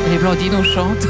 Les Blandines, on chante.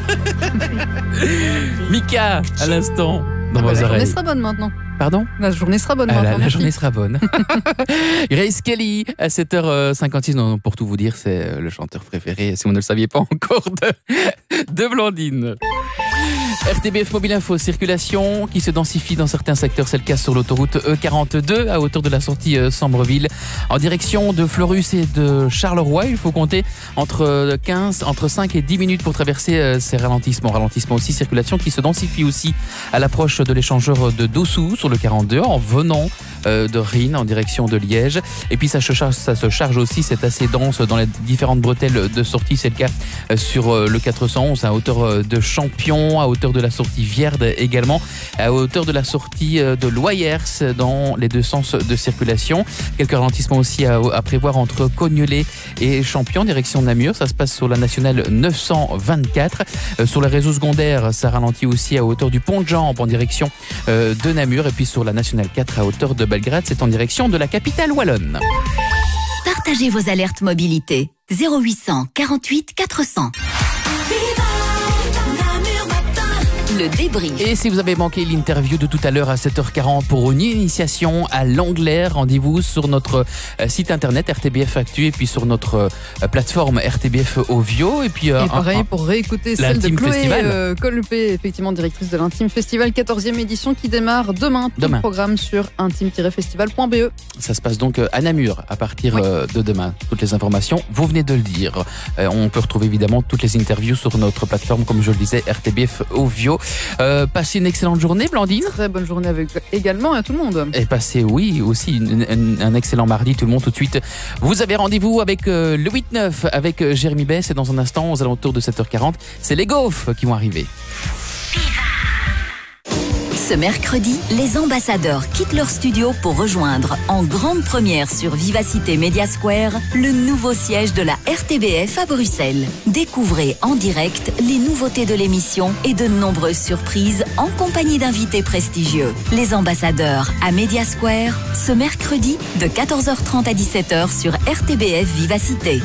Mika, à l'instant, dans vos La journée oreilles. sera bonne maintenant. Pardon ? La journée sera bonne maintenant. La journée sera bonne. Grace Kelly, à 7h56. Non, pour tout vous dire, c'est le chanteur préféré, si vous ne le saviez pas encore, de Blandine. RTBF Mobile Info, circulation qui se densifie dans certains secteurs. C'est le cas sur l'autoroute E42 à hauteur de la sortie Sambreville. En direction de Fleurus et de Charleroi, il faut compter entre 5 et 10 minutes pour traverser ces ralentissements. Ralentissement aussi, circulation qui se densifie aussi à l'approche de l'échangeur de Dossou sur le 42 en venant de Rennes en direction de Liège. Et puis ça se charge aussi, c'est assez dense dans les différentes bretelles de sortie. C'est le cas sur le 411 à hauteur de Champion, à hauteur de la sortie Vierde également, à hauteur de la sortie de Loyers dans les deux sens de circulation. Quelques ralentissements aussi à prévoir entre Cognolet et Champion, direction Namur. Ça se passe sur la nationale 924. Sur le réseau secondaire, ça ralentit aussi à hauteur du pont de Jambe en direction de Namur. Et puis sur la nationale 4 à hauteur de Belgrade, c'est en direction de la capitale wallonne. Partagez vos alertes mobilité. 0800 48 400. Le débrief. Et si vous avez manqué l'interview de tout à l'heure à 7h40 pour une initiation à l'anglais, rendez-vous sur notre site internet RTBF Actu et puis sur notre plateforme RTBF Ovio. Et puis pareil pour réécouter celle de Chloé Colpé, effectivement directrice de l'Intime Festival, 14e édition qui démarre demain. Tout le programme sur intime-festival.be. Ça se passe donc à Namur à partir de demain. Toutes les informations, vous venez de le dire. On peut retrouver évidemment toutes les interviews sur notre plateforme, comme je le disais, RTBF Ovio. Passez une excellente journée, Blandine. Très bonne journée également à tout le monde. Et passez, aussi un excellent mardi, tout le monde, tout de suite. Vous avez rendez-vous avec le 8-9 avec Jérémy Bess et dans un instant, aux alentours de 7h40, c'est les gaufres qui vont arriver. Ce mercredi, les ambassadeurs quittent leur studio pour rejoindre en grande première sur Vivacité Media Square le nouveau siège de la RTBF à Bruxelles. Découvrez en direct les nouveautés de l'émission et de nombreuses surprises en compagnie d'invités prestigieux. Les ambassadeurs à Media Square, ce mercredi de 14h30 à 17h sur RTBF Vivacité.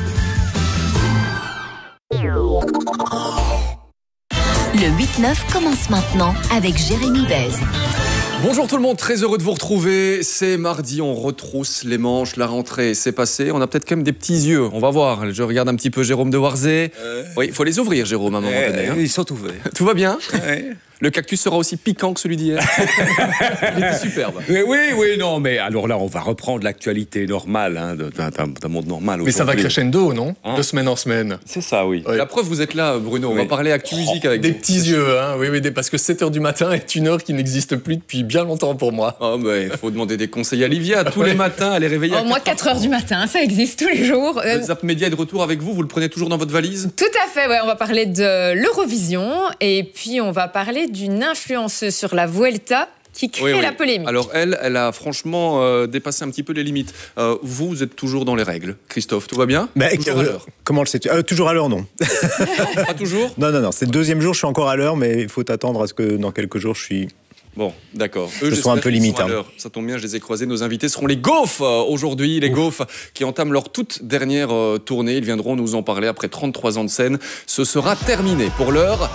Le 8-9 commence maintenant avec Jérémy Besse. Bonjour tout le monde, très heureux de vous retrouver. C'est mardi, on retrousse les manches, la rentrée c'est passé. On a peut-être quand même des petits yeux, on va voir. Je regarde un petit peu Jérôme de Warzé. Oui, il faut les ouvrir, Jérôme, à un moment donné. Ils sont ouverts. Tout va bien ? Le cactus sera aussi piquant que celui d'hier. Il était superbe. Oui, non, mais alors là, on va reprendre l'actualité normale, d'un monde normal. Mais ça va crescendo, non ? De semaine en semaine. C'est ça, oui. La preuve, vous êtes là, Bruno. On va parler actu musique avec des vous. petits yeux, oui, parce que 7h du matin est une heure qui n'existe plus depuis bien longtemps pour moi. Oh, il faut demander des conseils à Livia. Tous les matins, elle est réveillée à moi, 4h du matin, ça existe tous les jours. Zap Média est de retour avec vous. Vous le prenez toujours dans votre valise ? Tout à fait, on va parler de l'Eurovision et puis on va parler d'une influenceuse sur la Vuelta qui crée la polémique. Alors elle a franchement dépassé un petit peu les limites. Vous êtes toujours dans les règles, Christophe, tout va bien ? Toujours à l'heure. Comment le sais-tu ? Toujours à l'heure, non. Pas toujours ? Non, c'est le deuxième jour, je suis encore à l'heure, mais il faut attendre à ce que dans quelques jours, je suis... Bon, d'accord. Je sois un peu limite. Ça tombe bien, je les ai croisés. Nos invités seront les Gaufres aujourd'hui. Les Gaufres qui entament leur toute dernière tournée. Ils viendront nous en parler après 33 ans de scène. Ce sera terminé. Pour l'heure,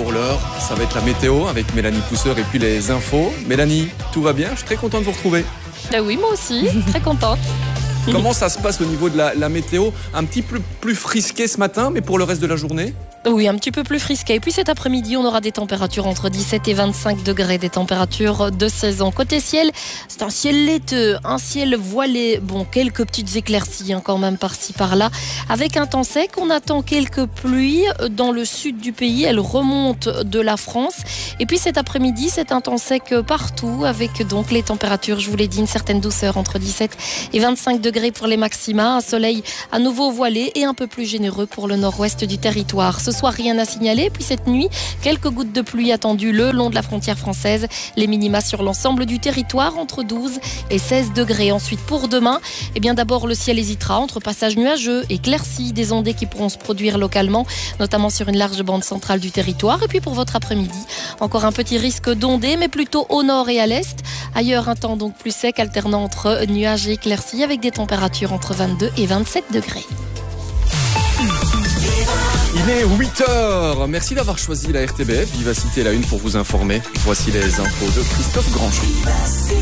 ça va être la météo avec Mélanie Pousseur et puis les infos. Mélanie, tout va bien ? Je suis très content de vous retrouver. Oui, moi aussi. Très contente. Comment ça se passe au niveau de la météo ? Un petit peu plus frisqué ce matin, mais pour le reste de la journée ? Oui, un petit peu plus frisqué. Et puis cet après-midi, on aura des températures entre 17 et 25 degrés, des températures de saison. Côté ciel, c'est un ciel laiteux, un ciel voilé. Bon, quelques petites éclaircies quand même par-ci par-là. Avec un temps sec, on attend quelques pluies dans le sud du pays. Elles remontent de la France. Et puis cet après-midi, c'est un temps sec partout avec donc les températures, je vous l'ai dit, une certaine douceur entre 17 et 25 degrés pour les maxima. Un soleil à nouveau voilé et un peu plus généreux pour le nord-ouest du territoire. Ce soir, rien à signaler. Puis cette nuit, quelques gouttes de pluie attendues le long de la frontière française. Les minima sur l'ensemble du territoire entre 12 et 16 degrés. Ensuite, pour demain, d'abord, le ciel hésitera entre passages nuageux, éclaircies, des ondées qui pourront se produire localement, notamment sur une large bande centrale du territoire. Et puis pour votre après-midi, encore un petit risque d'ondées, mais plutôt au nord et à l'est. Ailleurs, un temps donc plus sec, alternant entre nuages et éclaircies, avec des températures entre 22 et 27 degrés. Il est 8h. Merci d'avoir choisi la RTBF. Vivacité la une pour vous informer. Voici les infos de Christophe Grandjean.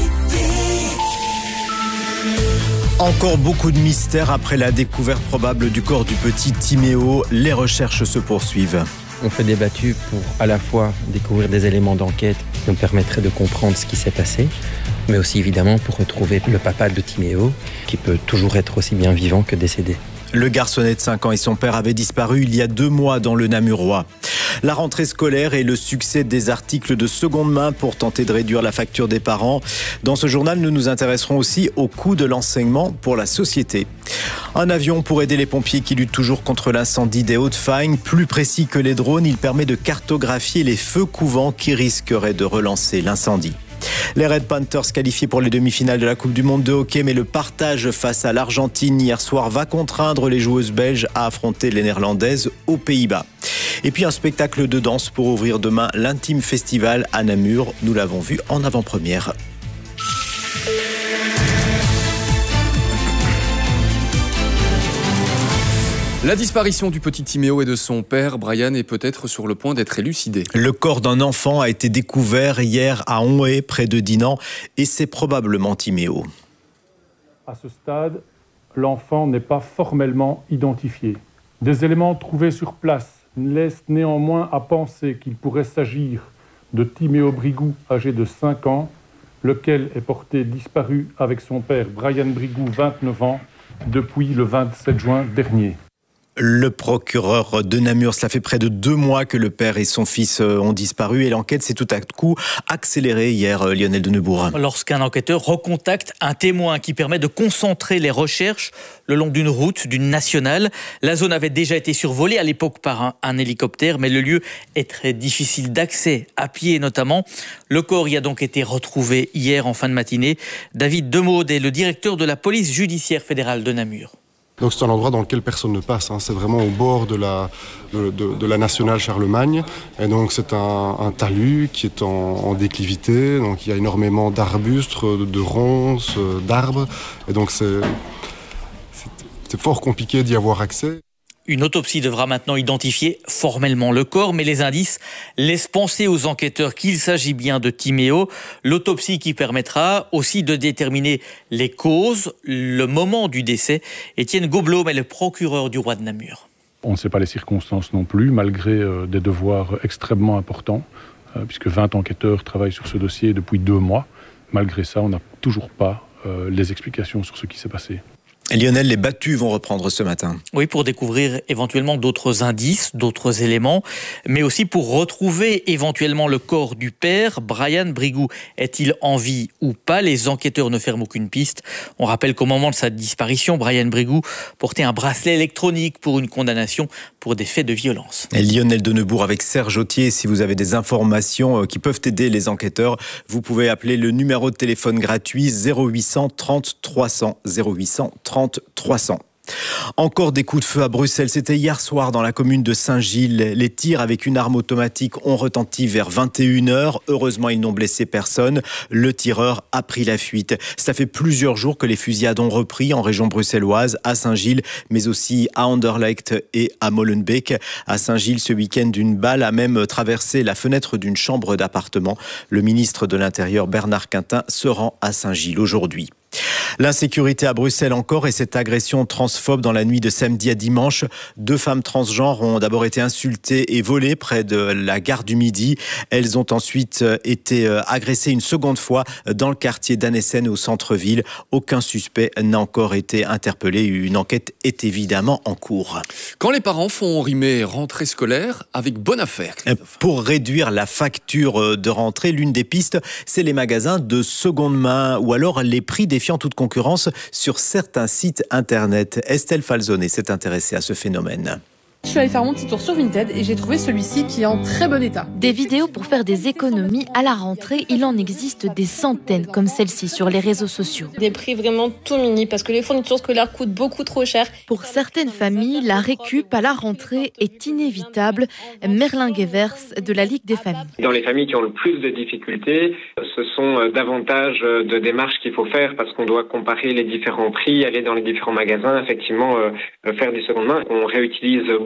Encore beaucoup de mystères après la découverte probable du corps du petit Timéo. Les recherches se poursuivent. On fait des battues pour à la fois découvrir des éléments d'enquête qui nous permettraient de comprendre ce qui s'est passé, mais aussi évidemment pour retrouver le papa de Timéo, qui peut toujours être aussi bien vivant que décédé. Le garçonnet de 5 ans et son père avaient disparu il y a 2 mois dans le Namurois. La rentrée scolaire et le succès des articles de seconde main pour tenter de réduire la facture des parents. Dans ce journal, nous nous intéresserons aussi au coût de l'enseignement pour la société. Un avion pour aider les pompiers qui luttent toujours contre l'incendie des Hauts-de-Fagne. Plus précis que les drones, il permet de cartographier les feux couvants qui risqueraient de relancer l'incendie. Les Red Panthers qualifiés pour les demi-finales de la Coupe du Monde de hockey, mais le partage face à l'Argentine hier soir va contraindre les joueuses belges à affronter les Néerlandaises aux Pays-Bas. Et puis un spectacle de danse pour ouvrir demain l'Intime Festival à Namur. Nous l'avons vu en avant-première. La disparition du petit Timéo et de son père, Brian, est peut-être sur le point d'être élucidée. Le corps d'un enfant a été découvert hier à Onhé, près de Dinan, et c'est probablement Timéo. À ce stade, l'enfant n'est pas formellement identifié. Des éléments trouvés sur place laissent néanmoins à penser qu'il pourrait s'agir de Timéo Brigou, âgé de 5 ans, lequel est porté disparu avec son père Brian Brigou, 29 ans, depuis le 27 juin dernier. Le procureur de Namur, cela fait près de 2 mois que le père et son fils ont disparu et l'enquête s'est tout à coup accélérée hier, Lionel Denebourg. Lorsqu'un enquêteur recontacte un témoin qui permet de concentrer les recherches le long d'une route, d'une nationale. La zone avait déjà été survolée à l'époque par un hélicoptère, mais le lieu est très difficile d'accès, à pied notamment. Le corps y a donc été retrouvé hier en fin de matinée. David Demaude est le directeur de la police judiciaire fédérale de Namur. Donc c'est un endroit dans lequel personne ne passe, c'est vraiment au bord de la nationale Charlemagne. Et donc c'est un talus qui est en déclivité, donc il y a énormément d'arbustes, de ronces, d'arbres. Et donc c'est fort compliqué d'y avoir accès. Une autopsie devra maintenant identifier formellement le corps, mais les indices laissent penser aux enquêteurs qu'il s'agit bien de Timéo. L'autopsie qui permettra aussi de déterminer les causes, le moment du décès. Étienne Gobelot est le procureur du roi de Namur. On ne sait pas les circonstances non plus, malgré des devoirs extrêmement importants, puisque 20 enquêteurs travaillent sur ce dossier depuis 2 mois. Malgré ça, on n'a toujours pas les explications sur ce qui s'est passé. Lionel, les battues vont reprendre ce matin. Oui, pour découvrir éventuellement d'autres indices, d'autres éléments, mais aussi pour retrouver éventuellement le corps du père. Brian Brigou est-il en vie ou pas? Les enquêteurs ne ferment aucune piste. On rappelle qu'au moment de sa disparition, Brian Brigou portait un bracelet électronique pour une condamnation pour des faits de violence. Et Lionel Denebourg avec Serge Autier. Si vous avez des informations qui peuvent aider les enquêteurs, vous pouvez appeler le numéro de téléphone gratuit 0800 30 300 0800 30 300. Encore des coups de feu à Bruxelles. C'était hier soir dans la commune de Saint-Gilles. Les tirs avec une arme automatique ont retenti vers 21h. Heureusement, ils n'ont blessé personne. Le tireur a pris la fuite. Ça fait plusieurs jours que les fusillades ont repris en région bruxelloise, à Saint-Gilles, mais aussi à Anderlecht et à Molenbeek. À Saint-Gilles, ce week-end, une balle a même traversé la fenêtre d'une chambre d'appartement. Le ministre de l'Intérieur, Bernard Quintin, se rend à Saint-Gilles aujourd'hui. L'insécurité à Bruxelles encore et cette agression transphobe dans la nuit de samedi à dimanche. 2 femmes transgenres ont d'abord été insultées et volées près de la gare du Midi. Elles ont ensuite été agressées une seconde fois dans le quartier d'Annessen au centre-ville. Aucun suspect n'a encore été interpellé. Une enquête est évidemment en cours. Quand les parents font rimer rentrée scolaire avec bonne affaire. Pour réduire la facture de rentrée, l'une des pistes, c'est les magasins de seconde main ou alors les prix défiant toute concurrence sur certains sites internet. Estelle Falzone s'est intéressée à ce phénomène. Je suis allée faire mon petit tour sur Vinted et j'ai trouvé celui-ci qui est en très bon état. Des vidéos pour faire des économies à la rentrée, il en existe des centaines comme celle-ci sur les réseaux sociaux. Des prix vraiment tout mini parce que les fournitures scolaires coûtent beaucoup trop cher. Pour certaines familles, la récup à la rentrée est inévitable. Merlin Guevers de la Ligue des familles. Dans les familles qui ont le plus de difficultés, ce sont davantage de démarches qu'il faut faire parce qu'on doit comparer les différents prix, aller dans les différents magasins, effectivement faire du seconde main. On réutilise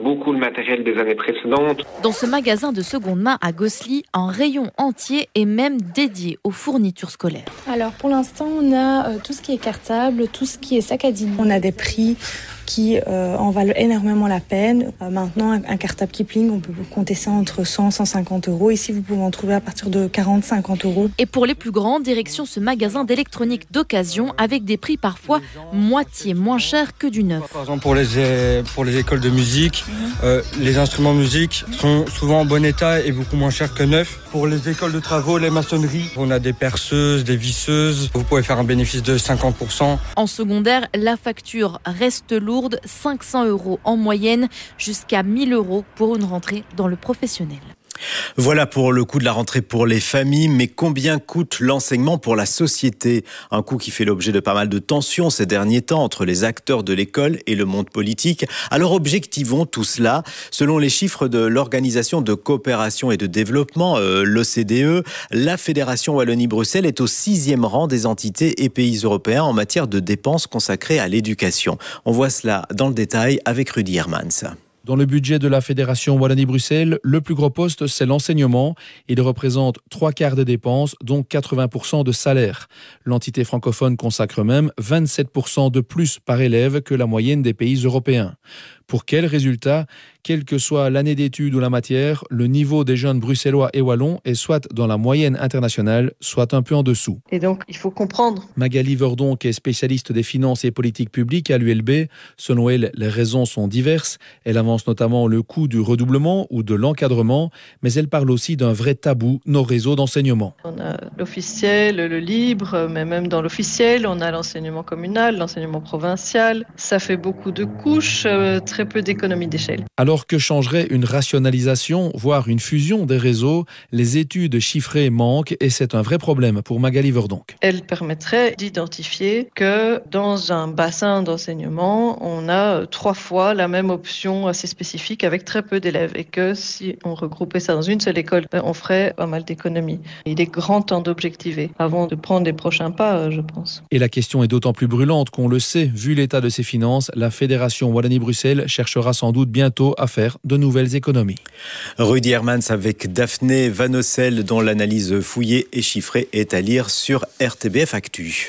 beaucoup le matériel des années précédentes. Dans ce magasin de seconde main à Gosselies, un rayon entier est même dédié aux fournitures scolaires. Alors pour l'instant, on a tout ce qui est cartable, tout ce qui est sac à dos. On a des prix qui en valent énormément la peine. Maintenant, un cartable Kipling, on peut compter ça entre 100 et 150 euros. Ici, vous pouvez en trouver à partir de 40-50 euros. Et pour les plus grands, direction ce magasin d'électronique d'occasion avec des prix parfois moitié moins chers que du neuf. Par exemple, pour les écoles de musique, les instruments de musique sont souvent en bon état et beaucoup moins chers que neufs. Pour les écoles de travaux, les maçonneries, on a des perceuses, des visseuses. Vous pouvez faire un bénéfice de 50%. En secondaire, la facture reste lourde. 500 euros en moyenne, jusqu'à 1000 euros pour une rentrée dans le professionnel. Voilà pour le coût de la rentrée pour les familles, mais combien coûte l'enseignement pour la société ? Un coût qui fait l'objet de pas mal de tensions ces derniers temps entre les acteurs de l'école et le monde politique. Alors objectivons tout cela. Selon les chiffres de l'Organisation de coopération et de développement, l'OCDE, la Fédération Wallonie-Bruxelles est au 6e rang des entités et pays européens en matière de dépenses consacrées à l'éducation. On voit cela dans le détail avec Rudy Hermans. Dans le budget de la Fédération Wallonie-Bruxelles, le plus gros poste, c'est l'enseignement. Il représente 3/4 des dépenses, dont 80% de salaire. L'entité francophone consacre même 27% de plus par élève que la moyenne des pays européens. Pour quel résultat ? Quelle que soit l'année d'études ou la matière, le niveau des jeunes bruxellois et wallons est soit dans la moyenne internationale, soit un peu en dessous. Et donc, il faut comprendre. Magali Verdonck est spécialiste des finances et politiques publiques à l'ULB. Selon elle, les raisons sont diverses. Elle avance notamment le coût du redoublement ou de l'encadrement, mais elle parle aussi d'un vrai tabou, nos réseaux d'enseignement. On a l'officiel, le libre, mais même dans l'officiel, on a l'enseignement communal, l'enseignement provincial. Ça fait beaucoup de couches, très peu d'économies d'échelle. Alors que changerait une rationalisation, voire une fusion des réseaux, les études chiffrées manquent et c'est un vrai problème pour Magali Verdonck. Elle permettrait d'identifier que dans un bassin d'enseignement, on a 3 fois la même option assez spécifique avec très peu d'élèves et que si on regroupait ça dans une seule école, on ferait pas mal d'économies. Il est grand temps d'objectiver avant de prendre les prochains pas, je pense. Et la question est d'autant plus brûlante qu'on le sait, vu l'état de ses finances, la Fédération Wallonie-Bruxelles cherchera sans doute bientôt à faire de nouvelles économies. Rudy Hermans avec Daphné Van Ossel, dont l'analyse fouillée et chiffrée est à lire sur RTBF Actu.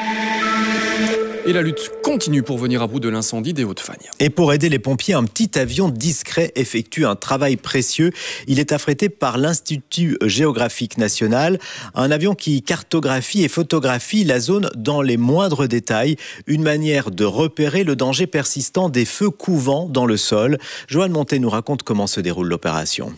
Et la lutte continue pour venir à bout de l'incendie des Hauts-de-Fagne. Et pour aider les pompiers, un petit avion discret effectue un travail précieux. Il est affrété par l'Institut géographique national. Un avion qui cartographie et photographie la zone dans les moindres détails. Une manière de repérer le danger persistant des feux couvants dans le sol. Joanne Montet nous raconte comment se déroule l'opération.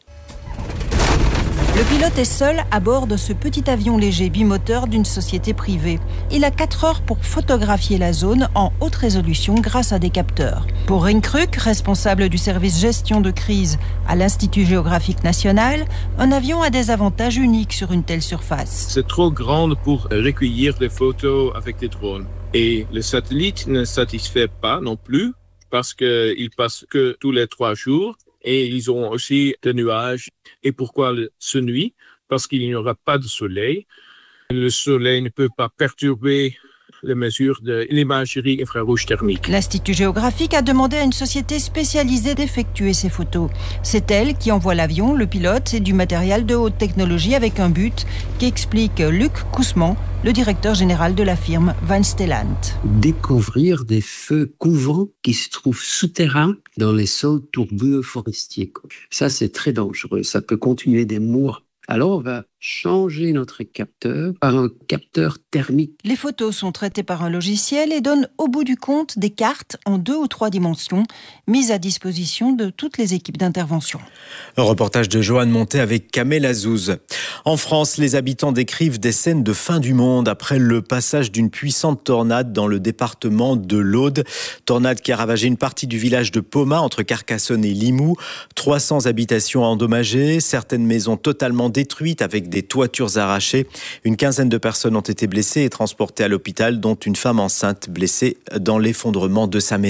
Le pilote est seul à bord de ce petit avion léger bimoteur d'une société privée. Il a 4 heures pour photographier la zone en haute résolution grâce à des capteurs. Pour Rinkruk, responsable du service gestion de crise à l'Institut géographique national, un avion a des avantages uniques sur une telle surface. C'est trop grand pour recueillir des photos avec des drones. Et le satellite ne satisfait pas non plus parce qu'il passe que tous les 3 jours. Et ils ont aussi des nuages. Et pourquoi ce nuit ? Parce qu'il n'y aura pas de soleil. Le soleil ne peut pas perturber les mesures de l'imagerie infrarouge thermique. L'Institut géographique a demandé à une société spécialisée d'effectuer ces photos. C'est elle qui envoie l'avion, le pilote et du matériel de haute technologie avec un but qu'explique Luc Kousman, le directeur général de la firme Van Stellant. Découvrir des feux couvants qui se trouvent souterrains dans les sols tourbeux forestiers. Ça, c'est très dangereux. Ça peut continuer des mois. Alors, on va changer notre capteur par un capteur thermique. Les photos sont traitées par un logiciel et donnent au bout du compte des cartes en 2 ou 3 dimensions, mises à disposition de toutes les équipes d'intervention. Un reportage de Joanne Montet avec Kamel Azouz. En France, les habitants décrivent des scènes de fin du monde après le passage d'une puissante tornade dans le département de l'Aude. Tornade qui a ravagé une partie du village de Poma, entre Carcassonne et Limoux. 300 habitations endommagées, certaines maisons totalement détruites avec des toitures arrachées. Une quinzaine de personnes ont été blessées et transportées à l'hôpital, dont une femme enceinte blessée dans l'effondrement de sa maison.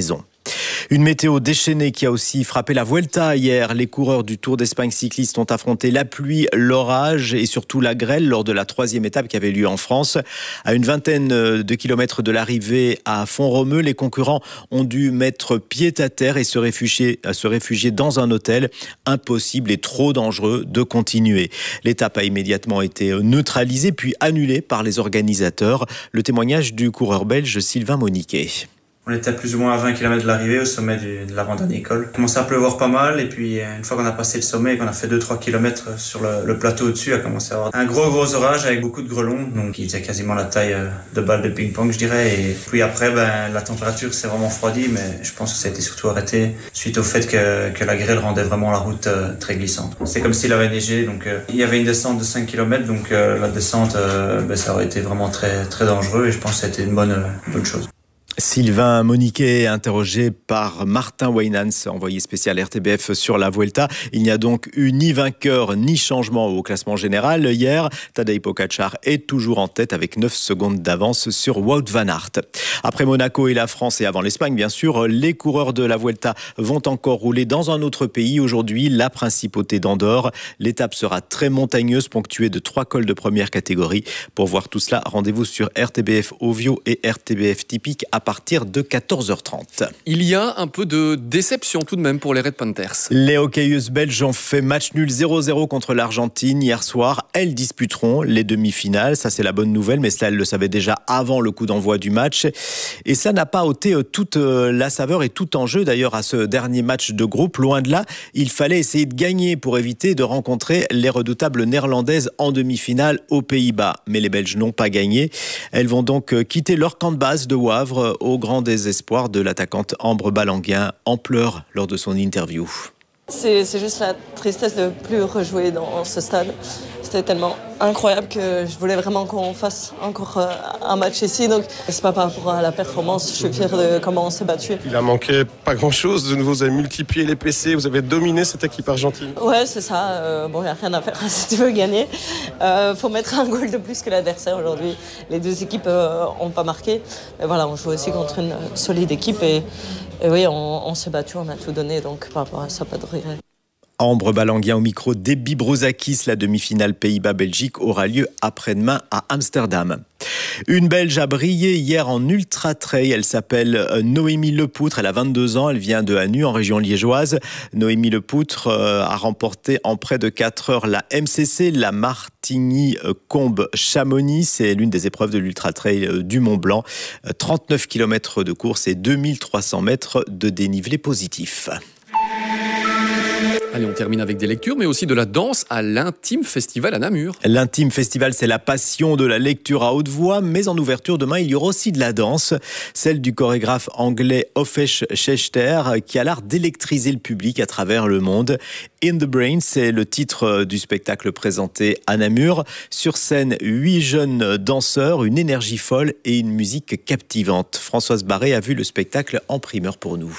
Une météo déchaînée qui a aussi frappé la Vuelta hier. Les coureurs du Tour d'Espagne cyclistes ont affronté la pluie, l'orage et surtout la grêle lors de la 3e étape qui avait lieu en France. À une vingtaine de kilomètres de l'arrivée à Font-Romeu, les concurrents ont dû mettre pied à terre et se réfugier dans un hôtel. Impossible et trop dangereux de continuer. L'étape a immédiatement été neutralisée puis annulée par les organisateurs. Le témoignage du coureur belge Sylvain Moniquet. On était plus ou moins à 20 km de l'arrivée au sommet de la randonnée école. Il commençait à pleuvoir pas mal et puis une fois qu'on a passé le sommet et qu'on a fait 2-3 km sur le plateau au-dessus, il a commencé à avoir un gros orage avec beaucoup de grêlons, donc il était quasiment la taille de balle de ping-pong je dirais. Et puis après la température s'est vraiment refroidie, mais je pense que ça a été surtout arrêté suite au fait que la grêle rendait vraiment la route très glissante. C'est comme s'il avait neigé, donc il y avait une descente de 5 km, donc la descente ça aurait été vraiment très, très dangereux et je pense que c'était une bonne chose. Sylvain Moniquet, interrogé par Martin Wainans, envoyé spécial RTBF sur la Vuelta. Il n'y a donc eu ni vainqueur ni changement au classement général. Hier, Tadej Pogačar est toujours en tête avec 9 secondes d'avance sur Wout van Aert. Après Monaco et la France et avant l'Espagne, bien sûr, les coureurs de la Vuelta vont encore rouler dans un autre pays. Aujourd'hui, la principauté d'Andorre. L'étape sera très montagneuse, ponctuée de 3 cols de première catégorie. Pour voir tout cela, rendez-vous sur RTBF Ovio et RTBF Typique à partir de 14h30. Il y a un peu de déception tout de même pour les Red Panthers. Les hockeyeuses belges ont fait match nul 0-0 contre l'Argentine hier soir. Elles disputeront les demi-finales. Ça, c'est la bonne nouvelle, mais cela, elles le savaient déjà avant le coup d'envoi du match. Et ça n'a pas ôté toute la saveur et tout enjeu d'ailleurs à ce dernier match de groupe. Loin de là, il fallait essayer de gagner pour éviter de rencontrer les redoutables néerlandaises en demi-finale aux Pays-Bas. Mais les Belges n'ont pas gagné. Elles vont donc quitter leur camp de base de Wavre au grand désespoir de l'attaquante Ambre Balanguin, en pleurs lors de son interview. C'est juste la tristesse de ne plus rejouer dans ce stade. C'était tellement incroyable que je voulais vraiment qu'on fasse encore un match ici. Donc c'est pas par rapport à la performance, je suis fière de comment on s'est battu. Il a manqué pas grand-chose, de nouveau vous avez multiplié les PC, vous avez dominé cette équipe argentine. Ouais, c'est ça. Bon, il n'y a rien à faire si tu veux gagner. Faut mettre un goal de plus que l'adversaire aujourd'hui. Les deux équipes n'ont pas marqué. Mais voilà, on joue aussi contre une solide équipe et oui, on s'est battu, on a tout donné. Donc par rapport à ça, pas de regret. Ambre Balanguin au micro d'Ebi Brozakis. La demi-finale Pays-Bas-Belgique aura lieu après-demain à Amsterdam. Une Belge a brillé hier en ultra-trail. Elle s'appelle Noémie Lepoutre. Elle a 22 ans. Elle vient de Hanu, en région liégeoise. Noémie Lepoutre a remporté en près de 4 heures la MCC, la Martigny-Combe-Chamonix. C'est l'une des épreuves de l'ultra-trail du Mont-Blanc. 39 km de course et 2300 mètres de dénivelé positif. Allez, on termine avec des lectures, mais aussi de la danse à l'Intime Festival à Namur. L'Intime Festival, c'est la passion de la lecture à haute voix, mais en ouverture demain, il y aura aussi de la danse, celle du chorégraphe anglais Ofesh Schechter, qui a l'art d'électriser le public à travers le monde. In the Brain, c'est le titre du spectacle présenté à Namur. Sur scène, 8 jeunes danseurs, une énergie folle et une musique captivante. Françoise Barré a vu le spectacle en primeur pour nous.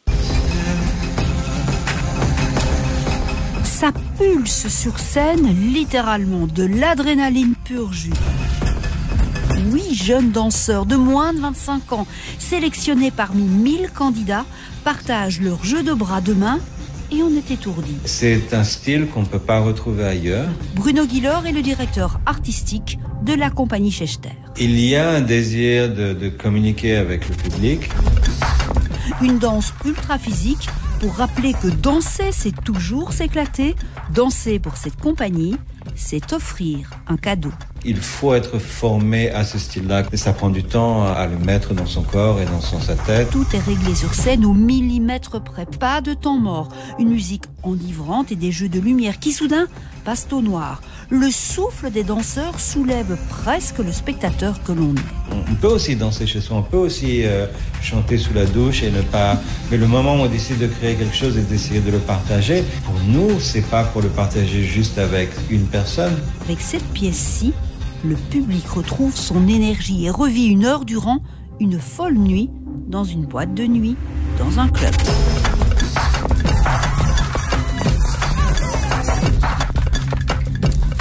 Ça pulse sur scène, littéralement, de l'adrénaline pur jus. 8 jeunes danseurs de moins de 25 ans, sélectionnés parmi 1000 candidats, partagent leur jeu de bras de main et on est étourdis. C'est un style qu'on ne peut pas retrouver ailleurs. Bruno Guillor est le directeur artistique de la compagnie Schechter. Il y a un désir de communiquer avec le public. Une danse ultra physique pour rappeler que danser, c'est toujours s'éclater. Danser pour cette compagnie, c'est offrir un cadeau. Il faut être formé à ce style-là. Et ça prend du temps à le mettre dans son corps et dans sa tête. Tout est réglé sur scène au millimètre près. Pas de temps mort. Une musique enivrante et des jeux de lumière qui soudain passent au noir. Le souffle des danseurs soulève presque le spectateur que l'on est. On peut aussi danser chez soi, on peut aussi chanter sous la douche et ne pas... Mais le moment où on décide de créer quelque chose et d'essayer de le partager, pour nous, c'est pas pour le partager juste avec une personne. Avec cette pièce-ci, le public retrouve son énergie et revit une heure durant une folle nuit dans une boîte de nuit, dans un club.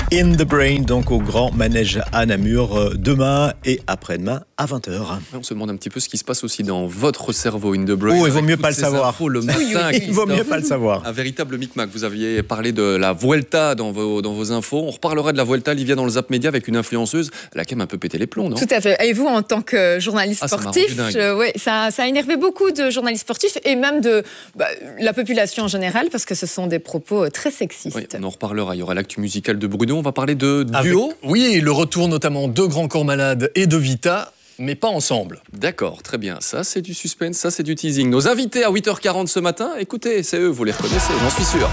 In the Brain, donc au Grand Manège à Namur, demain et après-demain à 20h. On se demande un petit peu ce qui se passe aussi dans votre cerveau, In the Brain. Oh, il vaut mieux pas le savoir. Le matin, il vaut mieux pas le savoir. Un véritable micmac. Vous aviez parlé de la Vuelta dans vos infos. On reparlera de la Vuelta, Livia, dans le Zap Média avec une influenceuse. Elle a quand même un peu pété les plombs, non? Tout à fait. Et vous, en tant que journaliste sportif, ça a énervé beaucoup de journalistes sportifs et même de la population en général, parce que ce sont des propos très sexistes. Oui, on en reparlera. Il y aura l'actu musical de Bruno. On va parler de duo. Oui, le retour notamment de Grand Corps Malade et de Vita, mais pas ensemble. D'accord, très bien. Ça, c'est du suspense, ça, c'est du teasing. Nos invités à 8h40 ce matin, écoutez, c'est eux, vous les reconnaissez, j'en suis sûr.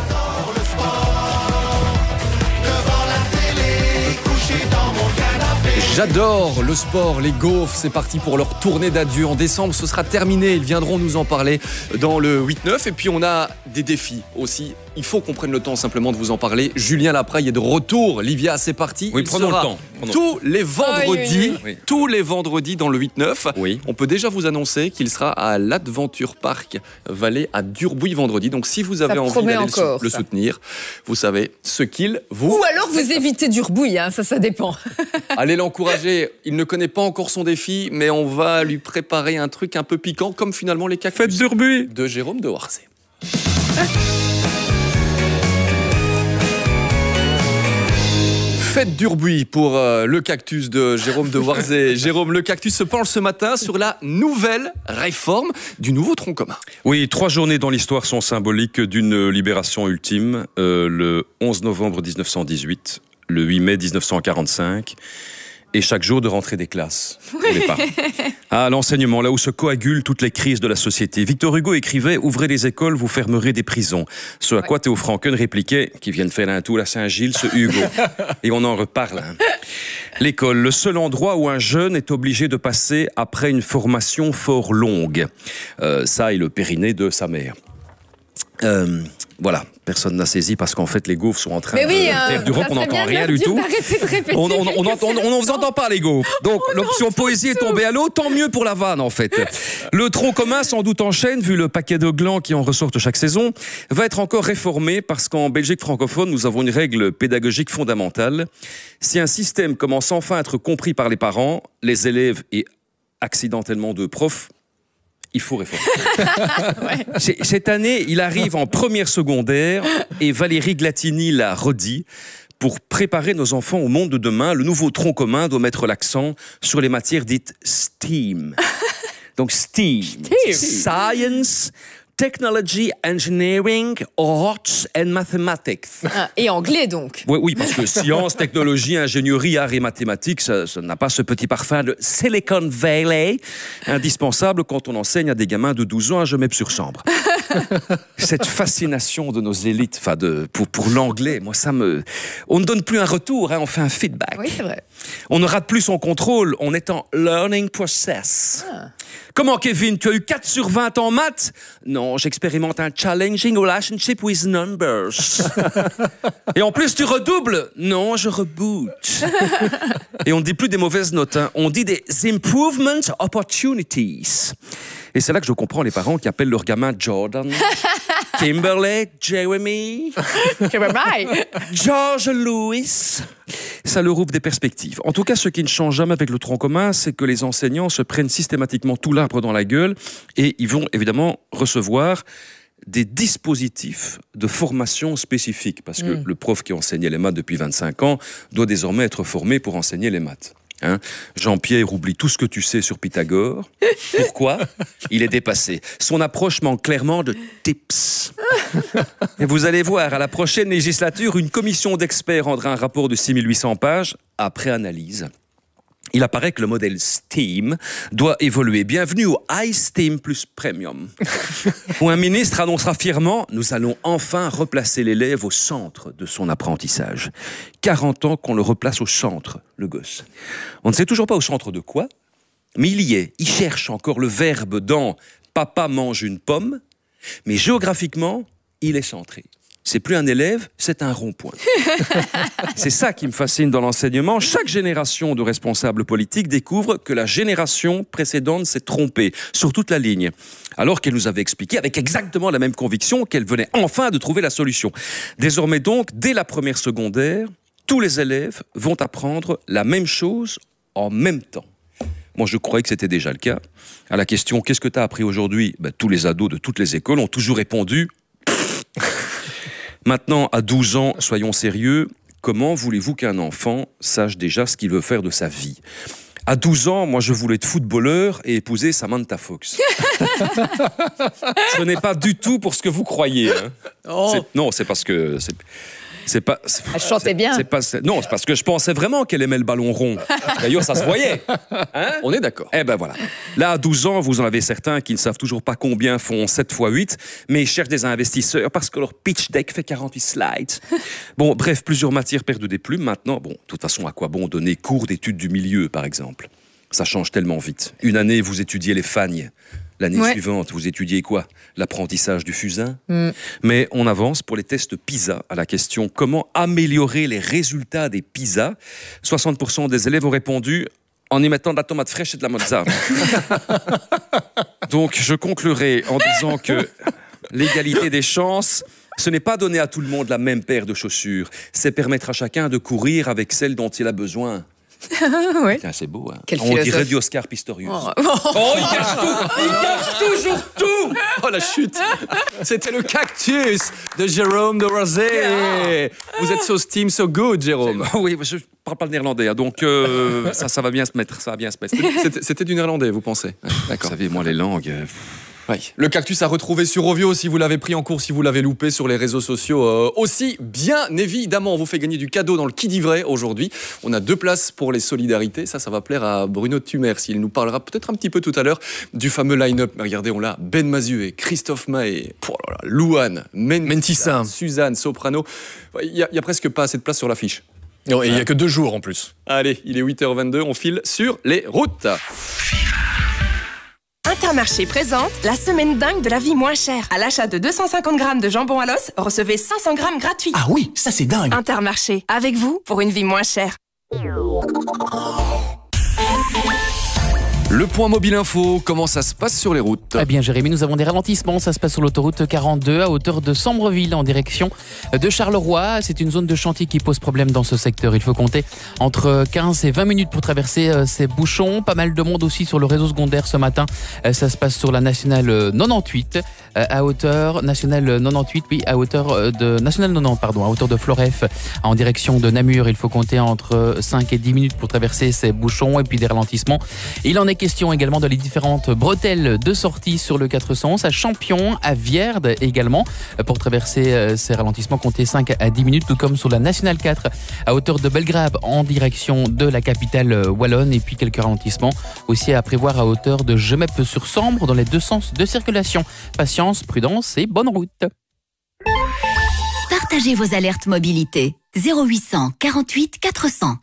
J'adore le sport, les gaufres, c'est parti pour leur tournée d'adieu. En décembre, ce sera terminé, ils viendront nous en parler dans le 8-9. Et puis on a des défis aussi. Il faut qu'on prenne le temps simplement de vous en parler. Julien Lapraille est de retour. Livia, c'est parti. Oui, prenons le temps. Tous les vendredis, tous les vendredis dans le 8-9. Oui. On peut déjà vous annoncer qu'il sera à l'Adventure Park Vallée à Durbuy vendredi. Donc si vous avez envie d'aller le soutenir, vous savez ce qu'il vous... Ou alors vous évitez Durbuy, hein, ça dépend. Allez l'encourager. Il ne connaît pas encore son défi, mais on va lui préparer un truc un peu piquant, comme finalement les cactus. Faites Durbuy de Jérôme de Warzée. Fête d'Urbuy pour le cactus de Jérôme de Warzée. Jérôme, le cactus se penche ce matin sur la nouvelle réforme du nouveau tronc commun. Oui, 3 journées dans l'histoire sont symboliques d'une libération ultime. Le 11 novembre 1918, le 8 mai 1945... et chaque jour de rentrée des classes pour les parents. Ah, l'enseignement, là où se coagulent toutes les crises de la société. Victor Hugo écrivait « Ouvrez les écoles, vous fermerez des prisons ». Ce à quoi Théo Franken répliquait « Qui viennent faire un tour à Saint-Gilles, ce Hugo ». Et on en reparle. Hein. L'école, le seul endroit où un jeune est obligé de passer après une formation fort longue. Ça et le périnée de sa mère. Voilà, personne n'a saisi parce qu'en fait les gaufres sont en train de faire du rock, on n'entend rien du tout. On ne vous entend pas les gaufres. Donc l'option poésie est tombée à l'eau, tant mieux pour la vanne en fait. Le tronc commun, sans doute en chaîne, vu le paquet de glands qui en ressortent chaque saison, va être encore réformé parce qu'en Belgique francophone, nous avons une règle pédagogique fondamentale. Si un système commence enfin à être compris par les parents, les élèves et accidentellement de profs, il faut réformer. Cette année, il arrive en première secondaire et Valérie Glatini l'a redit. Pour préparer nos enfants au monde de demain, le nouveau tronc commun doit mettre l'accent sur les matières dites STEAM. Donc STEAM. Science, Technology, Engineering, Arts and Mathematics. Ah, et anglais donc. Oui, parce que science, technologie, ingénierie, arts et mathématiques, ça n'a pas ce petit parfum de Silicon Valley, indispensable quand on enseigne à des gamins de 12 ans à Gemep-sur-Sambre. Cette fascination de nos élites, pour l'anglais, moi on ne donne plus un retour, hein, on fait un feedback. Oui, c'est vrai. On ne rate plus son contrôle, on est en learning process. Ah. Comment, Kevin, tu as eu 4 sur 20 en maths? Non, j'expérimente un challenging relationship with numbers. Et en plus, tu redoubles? Non, je reboot. Et on ne dit plus des mauvaises notes, hein. On dit des improvement opportunities. Et c'est là que je comprends les parents qui appellent leur gamin Jordan, Kimberley, Jeremy, George Lewis. Ça leur ouvre des perspectives. En tout cas, ce qui ne change jamais avec le tronc commun, c'est que les enseignants se prennent systématiquement tout l'arbre dans la gueule et ils vont évidemment recevoir des dispositifs de formation spécifiques. Parce que le prof qui enseignait les maths depuis 25 ans doit désormais être formé pour enseigner les maths. Hein? Jean-Pierre oublie tout ce que tu sais sur Pythagore. Pourquoi? Il est dépassé. Son approche manque clairement de tips. Et vous allez voir, à la prochaine législature, une commission d'experts rendra un rapport de 6800 pages après analyse. Il apparaît que le modèle STEAM doit évoluer. Bienvenue au iSTEAM plus Premium, où un ministre annoncera fièrement « Nous allons enfin replacer l'élève au centre de son apprentissage ». 40 ans qu'on le replace au centre, le gosse. On ne sait toujours pas au centre de quoi, mais il y est. Il cherche encore le verbe dans « Papa mange une pomme », mais géographiquement, il est centré. C'est plus un élève, c'est un rond-point. C'est ça qui me fascine dans l'enseignement. Chaque génération de responsables politiques découvre que la génération précédente s'est trompée sur toute la ligne, alors qu'elle nous avait expliqué avec exactement la même conviction qu'elle venait enfin de trouver la solution. Désormais donc, dès la première secondaire, tous les élèves vont apprendre la même chose en même temps. Moi, je croyais que c'était déjà le cas. À la question « Qu'est-ce que tu as appris aujourd'hui ?» Tous les ados de toutes les écoles ont toujours répondu « Maintenant, à 12 ans, soyons sérieux, comment voulez-vous qu'un enfant sache déjà ce qu'il veut faire de sa vie ?» À 12 ans, moi, je voulais être footballeur et épouser Samantha Fox. Ce n'est pas du tout pour ce que vous croyez. Hein. Oh. Non, c'est parce que... Elle chantait bien. Non, c'est parce que je pensais vraiment qu'elle aimait le ballon rond. D'ailleurs, ça se voyait. Hein? On est d'accord. Eh ben voilà. Là, à 12 ans, vous en avez certains qui ne savent toujours pas combien font 7 x 8, mais ils cherchent des investisseurs parce que leur pitch deck fait 48 slides. Bon, bref, plusieurs matières perdent des plumes. Maintenant, bon, de toute façon, à quoi bon donner cours d'études du milieu, par exemple? Ça change tellement vite. Une année, vous étudiez les fagnes. L'année suivante, vous étudiez quoi? L'apprentissage du fusain. Mais on avance pour les tests PISA à la question « Comment améliorer les résultats des PISA ?» 60% des élèves ont répondu en y mettant de la tomate fraîche et de la mozza. Donc, je conclurai en disant que l'égalité des chances, ce n'est pas donner à tout le monde la même paire de chaussures, c'est permettre à chacun de courir avec celle dont il a besoin. Oui. C'est beau, hein. On dirait du Oscar Pistorius. Oh, il cache tout! Il cache toujours tout! Oh, la chute! C'était le cactus de Jérôme de Rosé. Yeah. Vous êtes so steam, so good, Jérôme. Oui, je ne parle pas le néerlandais, hein, donc ça va bien se mettre. Ça va bien se mettre. C'était du néerlandais, vous pensez? D'accord. Vous savez, moi, les langues... Oui. Le cactus à retrouver sur Ovio si vous l'avez pris en cours, si vous l'avez loupé sur les réseaux sociaux aussi. Bien évidemment, on vous fait gagner du cadeau dans le Qui dit vrai aujourd'hui. On a 2 places pour les solidarités. Ça va plaire à Bruno Thumer. Il nous parlera peut-être un petit peu tout à l'heure du fameux line-up. Regardez, on l'a. Ben Mazué, Christophe Mahé, Louane, Mentissa, Suzanne, Soprano. Il y a presque pas assez de place sur l'affiche. Et il n'y a que 2 jours en plus. Allez, il est 8h22. On file sur les routes. Intermarché présente la semaine dingue de la vie moins chère. À l'achat de 250 grammes de jambon à l'os, recevez 500 grammes gratuits. Ah oui, ça c'est dingue. Intermarché, avec vous pour une vie moins chère. Le point mobile info, comment ça se passe sur les routes? Eh bien Jérémy, nous avons des ralentissements, ça se passe sur l'autoroute 42 à hauteur de Sambreville en direction de Charleroi. C'est une zone de chantier qui pose problème dans ce secteur. Il faut compter entre 15 et 20 minutes pour traverser ces bouchons. Pas mal de monde aussi sur le réseau secondaire ce matin. Ça se passe sur la nationale 98 à hauteur nationale 98, oui, à hauteur de nationale 90, pardon, à hauteur de Floref en direction de Namur. Il faut compter entre 5 et 10 minutes pour traverser ces bouchons et puis des ralentissements. Il en est question également de les différentes bretelles de sortie sur le 411 à Champion, à Vierde également. Pour traverser ces ralentissements, comptez 5 à 10 minutes, tout comme sur la nationale 4 à hauteur de Belgrade en direction de la capitale wallonne. Et puis quelques ralentissements aussi à prévoir à hauteur de Gemep-sur-Sambre dans les 2 sens de circulation. Patience, prudence et bonne route. Partagez vos alertes mobilité. 0800 48 400.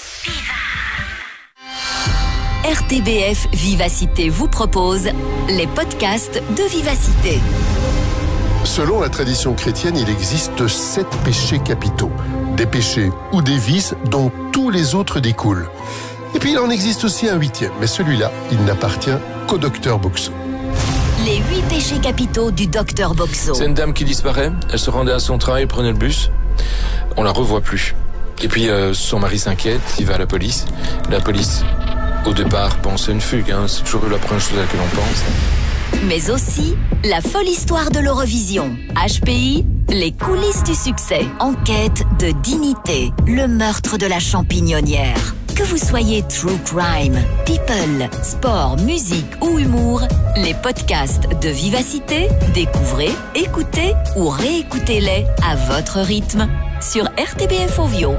RTBF Vivacité vous propose les podcasts de Vivacité. Selon la tradition chrétienne, il existe 7 péchés capitaux. Des péchés ou des vices dont tous les autres découlent. Et puis il en existe aussi un 8e, mais celui-là, il n'appartient qu'au docteur Boxo. Les 8 péchés capitaux du docteur Boxo. C'est une dame qui disparaît, elle se rendait à son travail, prenait le bus, on la revoit plus. Et puis son mari s'inquiète, il va à la police. La police, au départ, pense à une fugue, hein. C'est toujours la première chose à laquelle on pense. Mais aussi la folle histoire de l'Eurovision. HPI, les coulisses du succès. Enquête de dignité, le meurtre de la champignonnière. Que vous soyez true crime, people, sport, musique ou humour, les podcasts de Vivacité, découvrez, écoutez ou réécoutez-les à votre rythme sur RTBF Ovio.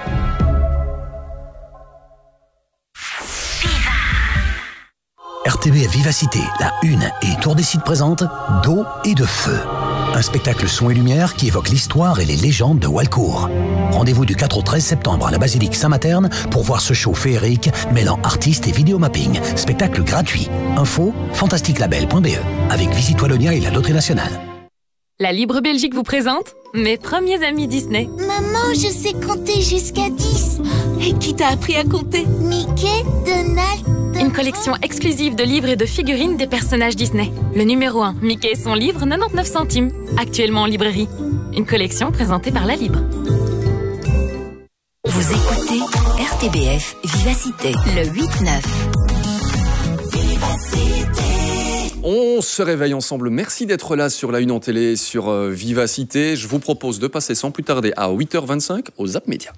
RTBF Vivacité, la Une et Tour des Sites présente D'eau et de feu. Un spectacle son et lumière qui évoque l'histoire et les légendes de Walcourt. Rendez-vous du 4 au 13 septembre à la basilique Saint-Materne pour voir ce show féerique mêlant artistes et vidéomapping. Spectacle gratuit. Info fantastiquelabel.be avec Visite Wallonia et la Loterie Nationale. La Libre Belgique vous présente mes premiers amis Disney. Maman, je sais compter jusqu'à 10. Et qui t'a appris à compter? Mickey, Donald. Une collection exclusive de livres et de figurines des personnages Disney. Le numéro 1, Mickey et son livre, 99 centimes. Actuellement en librairie. Une collection présentée par La Libre. Vous écoutez RTBF Vivacité, le 8-9. On se réveille ensemble. Merci d'être là sur la Une en télé, sur Vivacité. Je vous propose de passer sans plus tarder à 8h25 au Zap Média.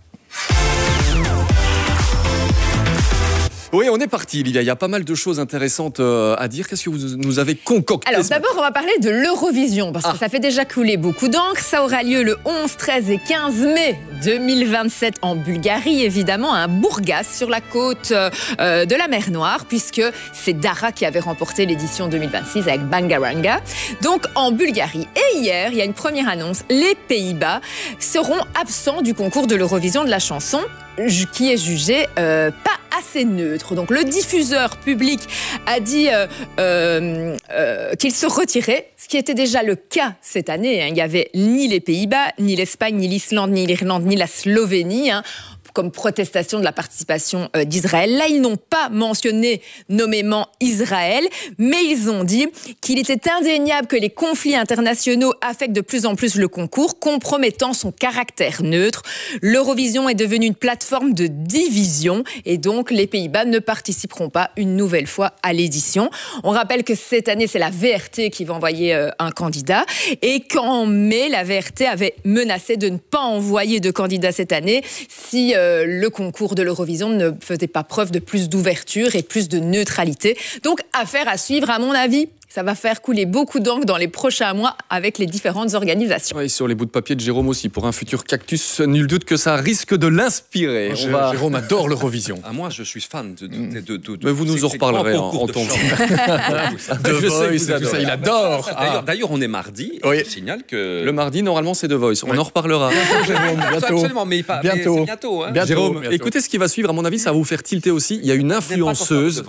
Oui, on est parti, Livia. Il y a pas mal de choses intéressantes à dire. Qu'est-ce que vous nous avez concocté? Alors d'abord, on va parler de l'Eurovision, parce que ça fait déjà couler beaucoup d'encre. Ça aura lieu le 11, 13 et 15 mai 2027 en Bulgarie, évidemment, à Burgas, sur la côte de la mer Noire, puisque c'est Dara qui avait remporté l'édition 2026 avec Bangaranga. Donc en Bulgarie. Et hier, il y a une première annonce. Les Pays-Bas seront absents du concours de l'Eurovision de la chanson, qui est jugé pas assez neutre. Donc le diffuseur public a dit qu'il se retirait, ce qui était déjà le cas cette année. Il n'y avait ni les Pays-Bas, ni l'Espagne, ni l'Islande, ni l'Irlande, ni la Slovénie, comme protestation de la participation d'Israël. Là, ils n'ont pas mentionné nommément Israël, mais ils ont dit qu'il était indéniable que les conflits internationaux affectent de plus en plus le concours, compromettant son caractère neutre. L'Eurovision est devenue une plateforme de division et donc les Pays-Bas ne participeront pas une nouvelle fois à l'édition. On rappelle que cette année, c'est la VRT qui va envoyer un candidat et qu'en mai, la VRT avait menacé de ne pas envoyer de candidat cette année si le concours de l'Eurovision ne faisait pas preuve de plus d'ouverture et plus de neutralité. Donc, affaire à suivre, à mon avis. Ça va faire couler beaucoup d'encre dans les prochains mois avec les différentes organisations. Et sur les bouts de papier de Jérôme aussi, pour un futur cactus, nul doute que ça risque de l'inspirer. Jérôme adore l'Eurovision. Moi, je suis fan de mais vous nous en reparlerez en temps. The Voice, tout ça, il adore. D'ailleurs, on est mardi. Oui. Je signale que... Le mardi, normalement, c'est The Voice. On en reparlera. Jérôme, bientôt. Absolument, mais pas bientôt. Bientôt, hein. Jérôme, écoutez ce qui va suivre. À mon avis, ça va vous faire tilter aussi. Il y a une influenceuse.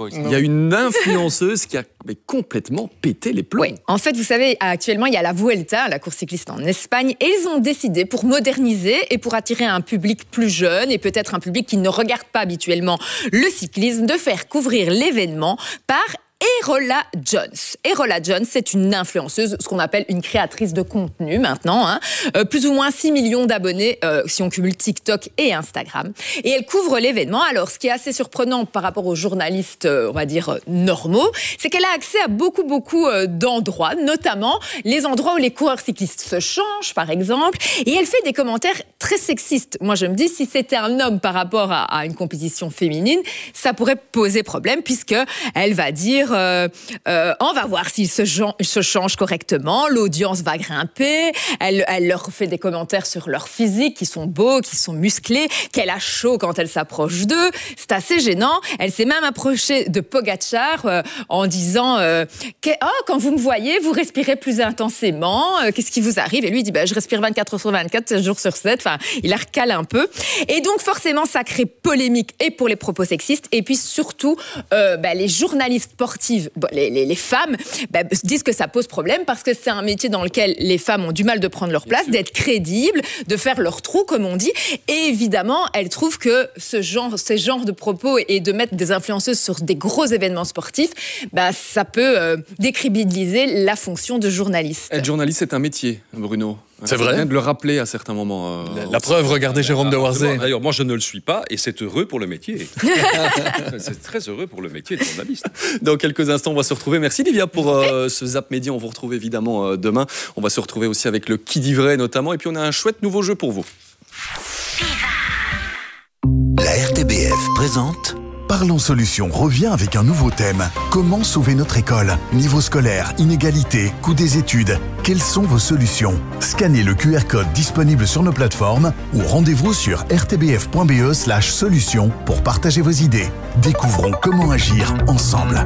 Qui a complètement péter les plombs. Oui. En fait, vous savez, actuellement, il y a la Vuelta, la course cycliste en Espagne, et ils ont décidé, pour moderniser et pour attirer un public plus jeune et peut-être un public qui ne regarde pas habituellement le cyclisme, de faire couvrir l'événement par Erola Jones. Erola Jones, c'est une influenceuse, ce qu'on appelle une créatrice de contenu maintenant, plus ou moins 6 millions d'abonnés si on cumule TikTok et Instagram. Et elle couvre l'événement. Alors, ce qui est assez surprenant par rapport aux journalistes, on va dire, normaux, c'est qu'elle a accès à beaucoup d'endroits, notamment les endroits où les coureurs cyclistes se changent, par exemple, et elle fait des commentaires très sexistes. Moi, je me dis, si c'était un homme par rapport à une compétition féminine, ça pourrait poser problème, puisque elle va dire on va voir s'ils se changent correctement, l'audience va grimper, elle leur fait des commentaires sur leur physique, qui sont beaux, qui sont musclés, qu'elle a chaud quand elle s'approche d'eux. C'est assez gênant. Elle s'est même approchée de Pogacar en disant quand vous me voyez, vous respirez plus intensément, qu'est-ce qui vous arrive? Et lui, il dit je respire 24 heures sur 24, 7 jours sur 7. Enfin, il la recale un peu. Et donc, forcément, ça crée polémique et pour les propos sexistes, et puis surtout, les journalistes sportifs, les femmes disent que ça pose problème parce que c'est un métier dans lequel les femmes ont du mal de prendre leur place, d'être crédibles, de faire leur trou, comme on dit. Et évidemment, elles trouvent que ces genres de propos et de mettre des influenceuses sur des gros événements sportifs, ça peut décrédibiliser la fonction de journaliste. Être journaliste, c'est un métier, Bruno. C'est vrai. Bien de le rappeler à certains moments. La preuve, regardez Jérôme de Warzé. D'ailleurs, moi, je ne le suis pas et c'est heureux pour le métier. C'est très heureux pour le métier de journaliste. Dans quelques instants, on va se retrouver. Merci, Livia, pour ce Zap Média. On vous retrouve évidemment demain. On va se retrouver aussi avec le Qui dit vrai, notamment. Et puis, on a un chouette nouveau jeu pour vous. La RTBF présente... Parlons Solutions revient avec un nouveau thème. Comment sauver notre école? Niveau scolaire, inégalité, coût des études. Quelles sont vos solutions? Scannez le QR code disponible sur nos plateformes ou rendez-vous sur rtbf.be/solutions pour partager vos idées. Découvrons comment agir ensemble.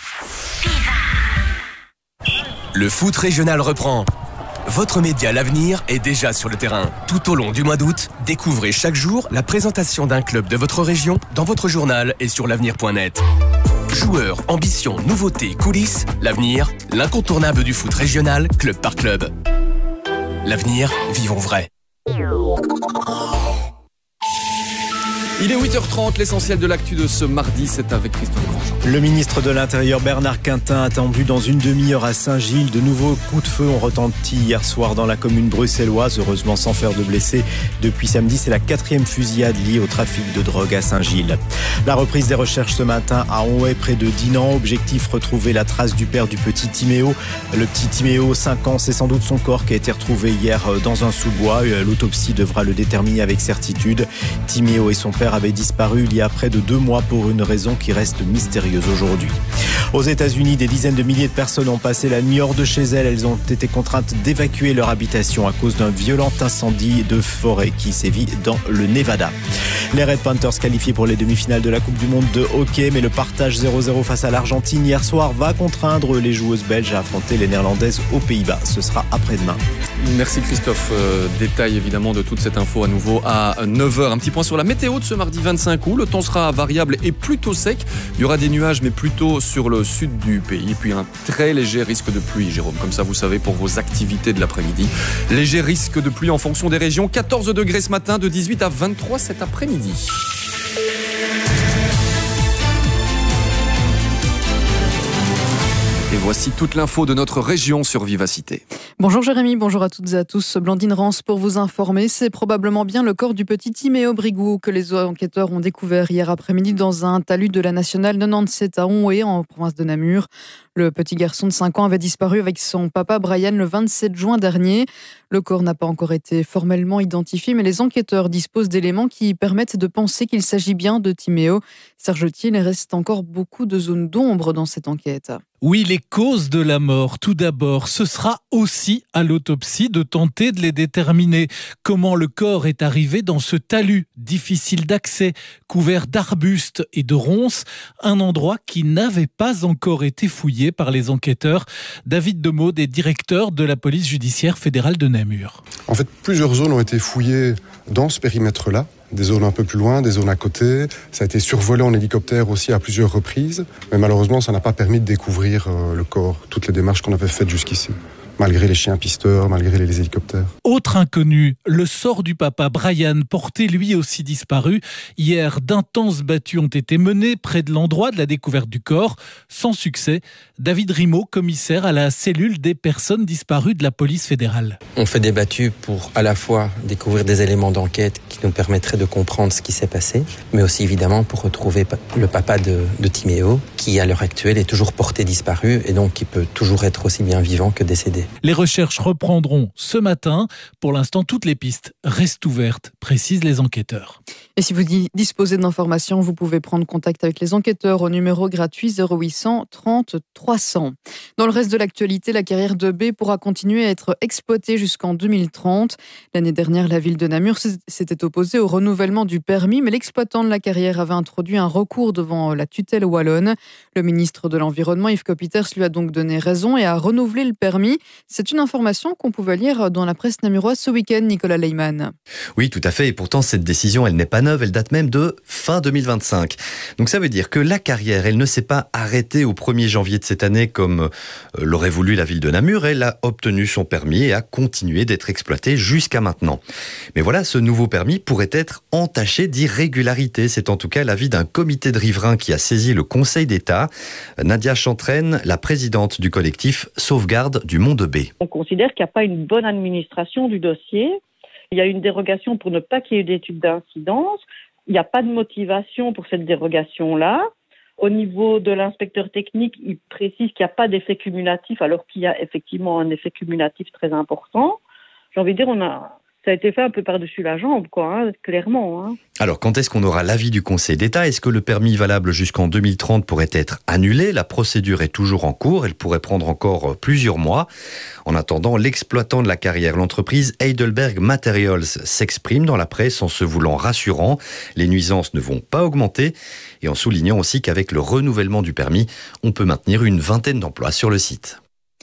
Le foot régional reprend. Votre média L'Avenir est déjà sur le terrain. Tout au long du mois d'août, découvrez chaque jour la présentation d'un club de votre région dans votre journal et sur l'avenir.net. Joueurs, ambitions, nouveautés, coulisses, L'Avenir, l'incontournable du foot régional, club par club. L'Avenir, vivons vrai. Il est 8h30, l'essentiel de l'actu de ce mardi, c'est avec Christophe Grandjean. Le ministre de l'Intérieur Bernard Quintin attendu dans une demi-heure à Saint-Gilles. De nouveaux coups de feu ont retenti hier soir dans la commune bruxelloise, heureusement sans faire de blessés. Depuis samedi, c'est la 4e fusillade liée au trafic de drogue à Saint-Gilles. La reprise des recherches ce matin à Onhaye, près de Dinan. Objectif, retrouver la trace du père du petit Timéo. Le petit Timéo, 5 ans, c'est sans doute son corps qui a été retrouvé hier dans un sous-bois. L'autopsie devra le déterminer avec certitude. Timéo et son père avaient disparu il y a près de 2 mois pour une raison qui reste mystérieuse aujourd'hui. Aux États-Unis, des dizaines de milliers de personnes ont passé la nuit hors de chez elles. Elles ont été contraintes d'évacuer leur habitation à cause d'un violent incendie de forêt qui sévit dans le Nevada. Les Red Panthers qualifiés pour les demi-finales de la Coupe du Monde de hockey, mais le partage 0-0 face à l'Argentine hier soir va contraindre les joueuses belges à affronter les Néerlandaises aux Pays-Bas. Ce sera après-demain. Merci Christophe. Détail évidemment de toute cette info à nouveau à 9h. Un petit point sur la météo de ce mardi 25 août. Le temps sera variable et plutôt sec. Il y aura des nuages mais plutôt sur le sud du pays. Puis un très léger risque de pluie, Jérôme. Comme ça vous savez pour vos activités de l'après-midi. Léger risque de pluie en fonction des régions. 14 degrés ce matin, de 18 à 23 cet après-midi. Et voici toute l'info de notre région sur Vivacité. Bonjour Jérémy, bonjour à toutes et à tous. Blandine Rance pour vous informer. C'est probablement bien le corps du petit Timéo Brigou que les enquêteurs ont découvert hier après-midi dans un talus de la nationale 97 à Onhaye, en province de Namur. Le petit garçon de 5 ans avait disparu avec son papa Brian le 27 juin dernier. Le corps n'a pas encore été formellement identifié, mais les enquêteurs disposent d'éléments qui permettent de penser qu'il s'agit bien de Timéo. Serge Autier, il reste encore beaucoup de zones d'ombre dans cette enquête. Oui, les causes de la mort. Tout d'abord, ce sera aussi à l'autopsie de tenter de les déterminer. Comment le corps est arrivé dans ce talus difficile d'accès, couvert d'arbustes et de ronces, un endroit qui n'avait pas encore été fouillé par les enquêteurs. David Demaude est directeur de la police judiciaire fédérale de Namur. En fait, plusieurs zones ont été fouillées dans ce périmètre-là. Des zones un peu plus loin, des zones à côté. Ça a été survolé en hélicoptère aussi à plusieurs reprises. Mais malheureusement, ça n'a pas permis de découvrir le corps, toutes les démarches qu'on avait faites jusqu'ici. Malgré les chiens pisteurs, malgré les hélicoptères. Autre inconnu, le sort du papa Brian, porté lui aussi disparu. Hier, d'intenses battues ont été menées près de l'endroit de la découverte du corps. Sans succès, David Rimaud, commissaire à la cellule des personnes disparues de la police fédérale. On fait des battues pour à la fois découvrir des éléments d'enquête qui nous permettraient de comprendre ce qui s'est passé, mais aussi évidemment pour retrouver le papa de Timéo, qui à l'heure actuelle est toujours porté disparu et donc qui peut toujours être aussi bien vivant que décédé. Les recherches reprendront ce matin. Pour l'instant, toutes les pistes restent ouvertes, précisent les enquêteurs. Et si vous disposez d'informations, vous pouvez prendre contact avec les enquêteurs au numéro gratuit 0800 30 300. Dans le reste de l'actualité, la carrière de B pourra continuer à être exploitée jusqu'en 2030. L'année dernière, la ville de Namur s'était opposée au renouvellement du permis, mais l'exploitant de la carrière avait introduit un recours devant la tutelle wallonne. Le ministre de l'Environnement, Yves Copiters, lui a donc donné raison et a renouvelé le permis. C'est une information qu'on pouvait lire dans la presse namuroise ce week-end, Nicolas Leyman. Oui, tout à fait. Et pourtant, cette décision, elle n'est pas neuve. Elle date même de fin 2025. Donc ça veut dire que la carrière, elle ne s'est pas arrêtée au 1er janvier de cette année comme l'aurait voulu la ville de Namur. Elle a obtenu son permis et a continué d'être exploitée jusqu'à maintenant. Mais voilà, ce nouveau permis pourrait être entaché d'irrégularité. C'est en tout cas l'avis d'un comité de riverains qui a saisi le Conseil d'État. Nadia Chantraine, la présidente du collectif Sauvegarde du Mont de B. On considère qu'il n'y a pas une bonne administration du dossier. Il y a une dérogation pour ne pas qu'il y ait d'études d'incidence. Il n'y a pas de motivation pour cette dérogation-là. Au niveau de l'inspecteur technique, il précise qu'il n'y a pas d'effet cumulatif, alors qu'il y a effectivement un effet cumulatif très important. J'ai envie de dire, ça a été fait un peu par-dessus la jambe, clairement. Alors, quand est-ce qu'on aura l'avis du Conseil d'État ? Est-ce que le permis valable jusqu'en 2030 pourrait être annulé ? La procédure est toujours en cours, elle pourrait prendre encore plusieurs mois. En attendant, l'exploitant de la carrière, l'entreprise Heidelberg Materials, s'exprime dans la presse en se voulant rassurant. Les nuisances ne vont pas augmenter et en soulignant aussi qu'avec le renouvellement du permis, on peut maintenir une vingtaine d'emplois sur le site.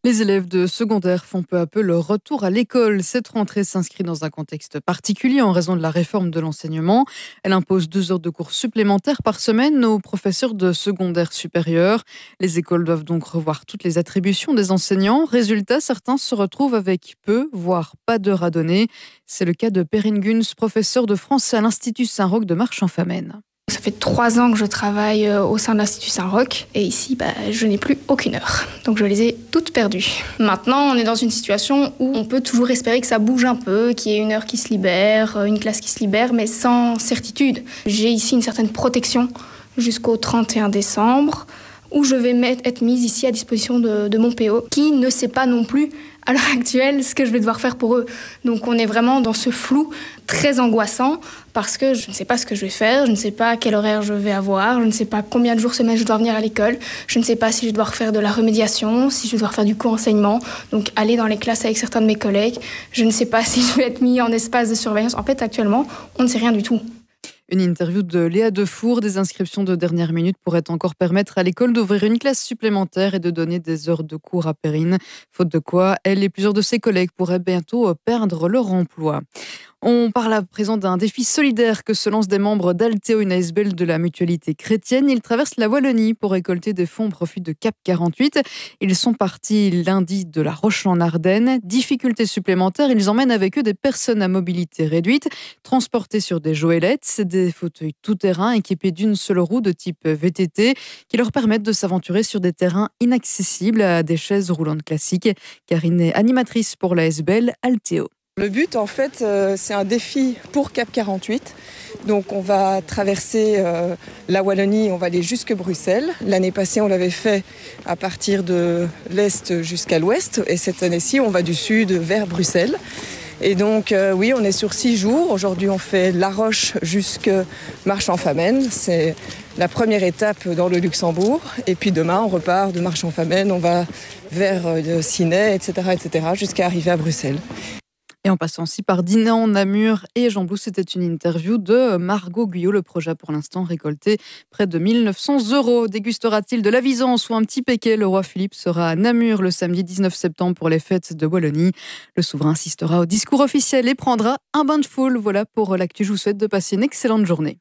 Les élèves de secondaire font peu à peu leur retour à l'école. Cette rentrée s'inscrit dans un contexte particulier en raison de la réforme de l'enseignement. Elle impose 2 heures de cours supplémentaires par semaine aux professeurs de secondaire supérieur. Les écoles doivent donc revoir toutes les attributions des enseignants. Résultat, certains se retrouvent avec peu, voire pas d'heures à donner. C'est le cas de Perrine Guns, professeure de français à l'Institut Saint-Roch de Marche-en-Famenne. Ça fait 3 ans que je travaille au sein de l'Institut Saint-Roch et ici, je n'ai plus aucune heure. Donc je les ai toutes perdues. Maintenant, on est dans une situation où on peut toujours espérer que ça bouge un peu, qu'il y ait une heure qui se libère, une classe qui se libère, mais sans certitude. J'ai ici une certaine protection jusqu'au 31 décembre où je vais être mise ici à disposition de mon PO qui ne sait pas non plus à l'heure actuelle ce que je vais devoir faire pour eux. Donc on est vraiment dans ce flou très angoissant parce que je ne sais pas ce que je vais faire, je ne sais pas quel horaire je vais avoir, je ne sais pas combien de jours semaine je dois venir à l'école, je ne sais pas si je dois faire de la remédiation, si je dois faire du co-enseignement, donc aller dans les classes avec certains de mes collègues, je ne sais pas si je vais être mis en espace de surveillance. En fait, actuellement, on ne sait rien du tout. Une interview de Léa Defour. Des inscriptions de dernière minute pourraient encore permettre à l'école d'ouvrir une classe supplémentaire et de donner des heures de cours à Perrine. Faute de quoi, elle et plusieurs de ses collègues pourraient bientôt perdre leur emploi. On parle à présent d'un défi solidaire que se lancent des membres d'Altéo, une ASBL de la mutualité chrétienne. Ils traversent la Wallonie pour récolter des fonds au profit de Cap 48. Ils sont partis lundi de La Roche en Ardennes. Difficultés supplémentaires, ils emmènent avec eux des personnes à mobilité réduite, transportées sur des joëlettes, des fauteuils tout-terrain équipés d'une seule roue de type VTT qui leur permettent de s'aventurer sur des terrains inaccessibles à des chaises roulantes classiques. Karine est animatrice pour l'ASBL Altéo. Le but, en fait, c'est un défi pour Cap 48. Donc, on va traverser la Wallonie, on va aller jusque Bruxelles. L'année passée, on l'avait fait à partir de l'Est jusqu'à l'Ouest. Et cette année-ci, on va du Sud vers Bruxelles. Et donc, oui, on est sur 6 jours. Aujourd'hui, on fait La Roche jusque Marche-en-Famenne. C'est la première étape dans le Luxembourg. Et puis demain, on repart de Marche-en-Famenne. On va vers Ciney, etc., jusqu'à arriver à Bruxelles. Et en passant aussi par Dinan, Namur et Gembloux, c'était une interview de Margot Guyot. Le projet a pour l'instant récolté près de 1 900 €. Dégustera-t-il de la Visance ou un petit péquet? Le roi Philippe sera à Namur le samedi 19 septembre pour les fêtes de Wallonie. Le souverain assistera au discours officiel et prendra un bain de foule. Voilà pour l'actu. Je vous souhaite de passer une excellente journée.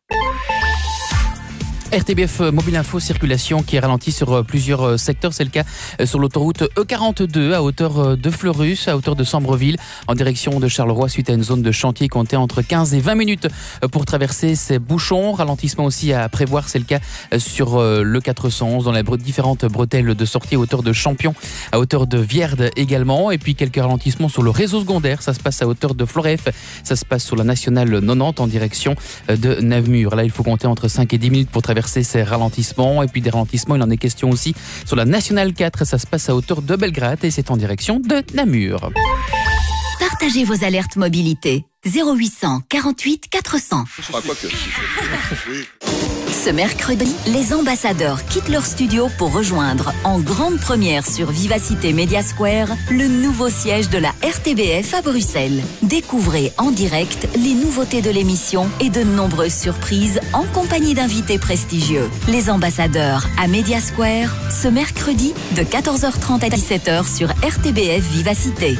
RTBF Mobile Info Circulation qui est ralenti sur plusieurs secteurs. C'est le cas sur l'autoroute E42 à hauteur de Fleurus, à hauteur de Sambreville, en direction de Charleroi, suite à une zone de chantier. Comptez entre 15 et 20 minutes pour traverser ces bouchons. Ralentissement aussi à prévoir, c'est le cas sur le 411 dans les différentes bretelles de sortie à hauteur de Champion, à hauteur de Vierde également. Et puis quelques ralentissements sur le réseau secondaire. Ça se passe à hauteur de Floref, ça se passe sur la nationale 90 en direction de Namur. Là, il faut compter entre 5 et 10 minutes pour traverser ces ralentissements. Et puis des ralentissements, il en est question aussi sur la nationale 4. Ça se passe à hauteur de Belgrade et c'est en direction de Namur. Partagez vos alertes mobilité. 0800 48 400. Ce mercredi, les ambassadeurs quittent leur studio pour rejoindre en grande première sur Vivacité Media Square le nouveau siège de la RTBF à Bruxelles. Découvrez en direct les nouveautés de l'émission et de nombreuses surprises en compagnie d'invités prestigieux. Les ambassadeurs à Media Square, ce mercredi de 14h30 à 17h sur RTBF Vivacité.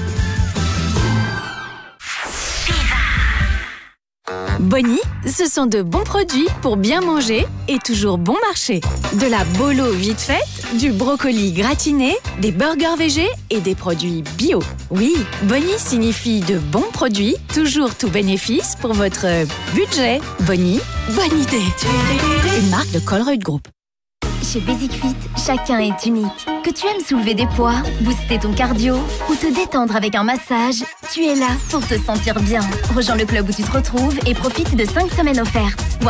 Bonnie, ce sont de bons produits pour bien manger et toujours bon marché. De la bolo vite faite, du brocoli gratiné, des burgers végés et des produits bio. Oui, Bonnie signifie de bons produits, toujours tout bénéfice pour votre budget. Bonnie, bonne idée. Une marque de Colruyt Group. Chez Basic Fit, chacun est unique. Que tu aimes soulever des poids, booster ton cardio ou te détendre avec un massage, tu es là pour te sentir bien. Rejoins le club où tu te retrouves et profite de 5 semaines offertes.